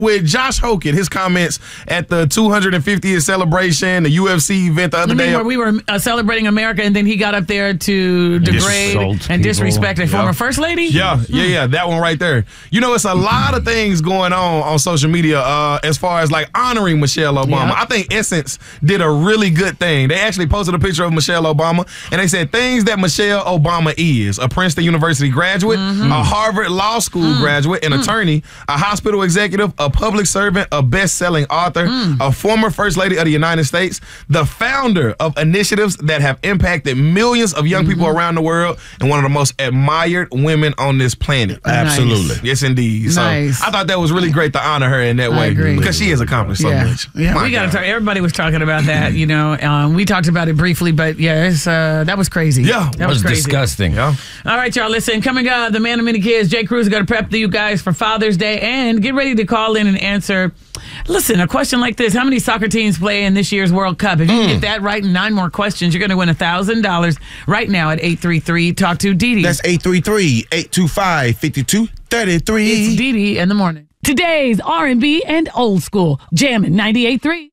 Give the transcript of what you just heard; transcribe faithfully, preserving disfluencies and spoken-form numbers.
with Josh Hogan, his comments at the two hundred fiftieth celebration, the U F C event the other you day. Mean where we were uh, celebrating America, and then he got up there to degrade Insult and people. disrespect a Yeah. former first lady? Yeah, yeah, yeah, that one right there. You know, it's a lot of things going on on social media uh, as far as like honoring Michelle Obama. Yeah. I think Essence did a really good thing. They actually posted a picture of Michelle Obama, and they said things that Michelle Obama is: a Princeton University graduate, Mm-hmm. a Harvard Law School Mm. graduate, an attorney, a hospital executive, a public servant, a best-selling author, Mm. a former First Lady of the United States, the founder of initiatives that have impacted millions of young people Mm-hmm. around the world, and one of the most admired women on this planet. Absolutely. Yes, indeed. So Nice. I thought that was really great to honor her in that I way agree. because she has accomplished so yeah. much. Yeah, My we got to God. talk. Everybody was talking about that, you know. Um, we talked about it briefly, but yeah, it's, uh, that was crazy. Yeah. that That was, was crazy. disgusting. Yeah. All right, y'all, listen. Coming up, the man of many kids, Jay Cruz, is going to prep you guys for Father's Day and get ready to call in and answer. Listen, a question like this: how many soccer teams play in this year's World Cup? If you can get that right in nine more questions, you're going to win one thousand dollars right now at eight three three talk to Dee Dee. That's eight three three, eight two five, five two three three. It's Dee Dee in the morning. Today's R and B and old school. Jammin' ninety-eight point three.